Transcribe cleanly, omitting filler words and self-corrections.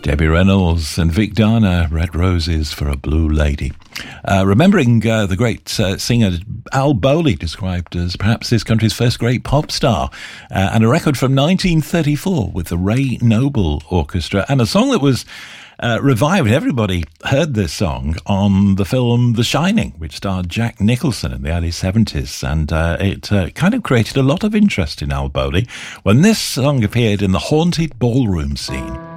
Debbie Reynolds and Vic Dana, Red Roses for a Blue Lady. Remembering the great singer Al Bowley, described as perhaps this country's first great pop star, and a record from 1934 with the Ray Noble Orchestra, and a song that was revived. Everybody heard this song on the film The Shining, which starred Jack Nicholson in the early 70s, and it kind of created a lot of interest in Al Bowley when this song appeared in the haunted ballroom scene.